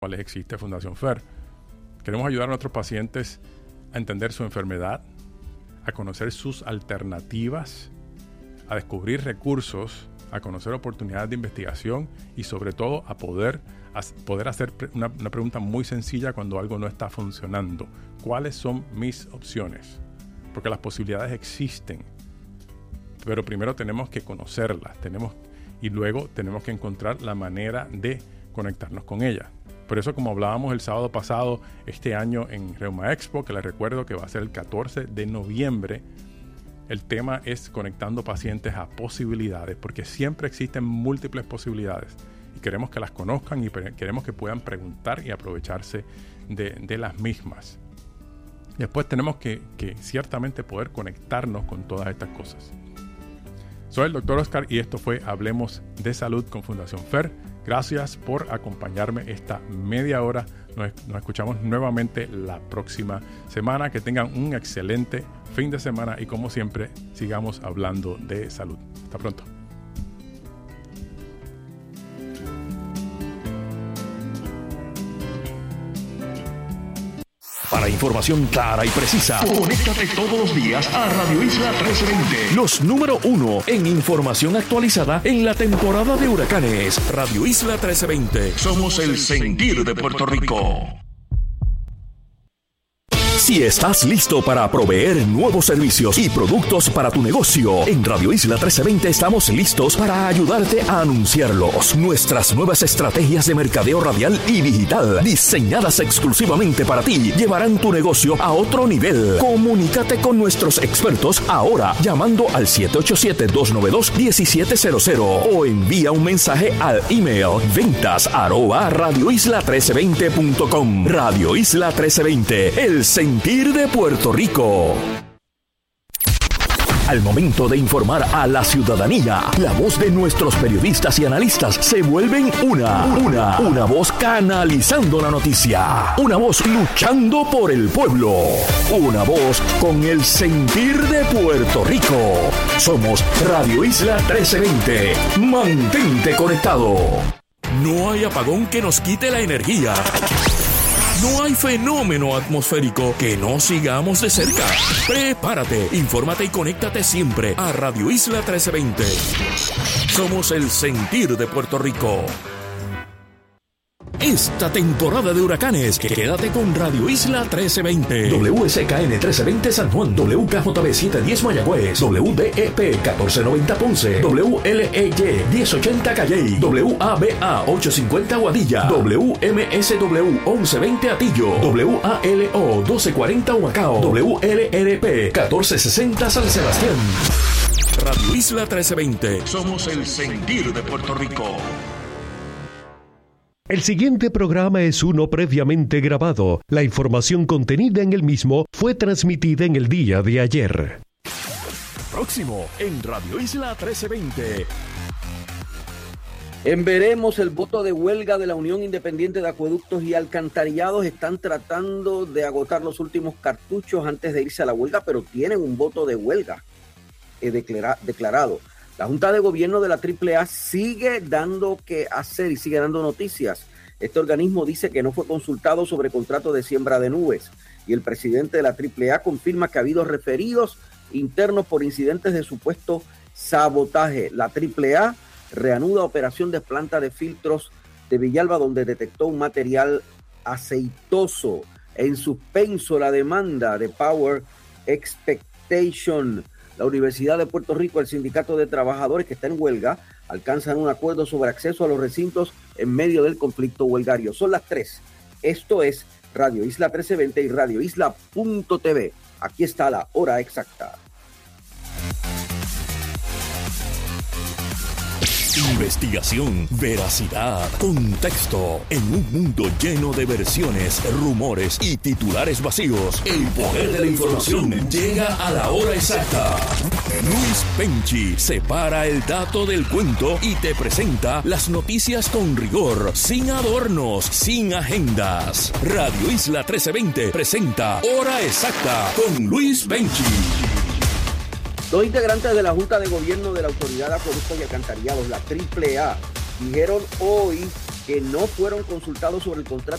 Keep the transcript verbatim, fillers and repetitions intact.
cuales existe Fundación Fer. Queremos ayudar a nuestros pacientes a entender su enfermedad, a conocer sus alternativas, a descubrir recursos, a conocer oportunidades de investigación y sobre todo a poder, a poder hacer una, una pregunta muy sencilla cuando algo no está funcionando. ¿Cuáles son mis opciones? Porque las posibilidades existen, pero primero tenemos que conocerlas, tenemos, y luego tenemos que encontrar la manera de conectarnos con ellas. Por eso, como hablábamos el sábado pasado, este año en Reuma Expo, que les recuerdo que va a ser el catorce de noviembre, el tema es conectando pacientes a posibilidades, porque siempre existen múltiples posibilidades y queremos que las conozcan y queremos que puedan preguntar y aprovecharse de, de las mismas. Después tenemos que, que ciertamente poder conectarnos con todas estas cosas. Soy el doctor Oscar y esto fue Hablemos de Salud con Fundación Fer. Gracias por acompañarme esta media hora. Nos, nos escuchamos nuevamente la próxima semana. Que tengan un excelente fin de semana y como siempre, sigamos hablando de salud. Hasta pronto. Para información clara y precisa, conéctate todos los días a Radio Isla trece veinte. Los número uno en información actualizada en la temporada de huracanes. Radio Isla trece veinte. Somos el sentir de Puerto Rico. Si estás listo para proveer nuevos servicios y productos para tu negocio, en Radio Isla trece veinte estamos listos para ayudarte a anunciarlos. Nuestras nuevas estrategias de mercadeo radial y digital, diseñadas exclusivamente para ti, llevarán tu negocio a otro nivel. Comunícate con nuestros expertos ahora llamando al siete ocho siete, dos nueve dos, uno siete cero cero o envía un mensaje al email ventas arroba radio isla trece veinte punto com. Radio Isla trece veinte, el sentir de Puerto Rico. Al momento de informar a la ciudadanía, la voz de nuestros periodistas y analistas se vuelven una, una, una voz canalizando la noticia, una voz luchando por el pueblo, una voz con el sentir de Puerto Rico. Somos Radio Isla trece veinte. Mantente conectado. No hay apagón que nos quite la energía. No hay fenómeno atmosférico que no sigamos de cerca. Prepárate, infórmate y conéctate siempre a Radio Isla trece veinte. Somos el sentir de Puerto Rico. Esta temporada de huracanes, quédate con Radio Isla trece veinte. W S K N trece veinte San Juan, W K J B setecientos diez Mayagüez, W D E P catorce noventa Ponce, W L E Y diez ochenta Calley, W A B A ochocientos cincuenta Guadilla, W M S W once veinte Atillo, W A L O doce cuarenta Humacao, W L R P catorce sesenta San Sebastián. Radio Isla trece veinte. Somos el sentir de Puerto Rico. El siguiente programa es uno previamente grabado. La información contenida en el mismo fue transmitida en el día de ayer. Próximo en Radio Isla trece veinte. En veremos, el voto de huelga de la Unión Independiente de Acueductos y Alcantarillados. Están tratando de agotar los últimos cartuchos antes de irse a la huelga, pero tienen un voto de huelga eh, declara- declarado. La Junta de Gobierno de la triple A sigue dando que hacer y sigue dando noticias. Este organismo dice que no fue consultado sobre contrato de siembra de nubes y el presidente de la triple A confirma que ha habido referidos internos por incidentes de supuesto sabotaje. La triple A reanuda operación de planta de filtros de Villalba donde detectó un material aceitoso. En suspenso la demanda de Power Expectation. La Universidad de Puerto Rico, el Sindicato de Trabajadores que está en huelga, alcanzan un acuerdo sobre acceso a los recintos en medio del conflicto huelgario. Son las tres. Esto es Radio Isla trece veinte y Radio Isla punto t v. Aquí está la hora exacta. Investigación, veracidad, contexto. En un mundo lleno de versiones, rumores y titulares vacíos, el poder de la información llega a la hora exacta. Luis Penchi separa el dato del cuento y te presenta las noticias con rigor, sin adornos, sin agendas. Radio Isla trece veinte presenta Hora Exacta con Luis Penchi. Dos integrantes de la Junta de Gobierno de la Autoridad de Acueductos y Alcantarillados, la triple A, dijeron hoy que no fueron consultados sobre el contrato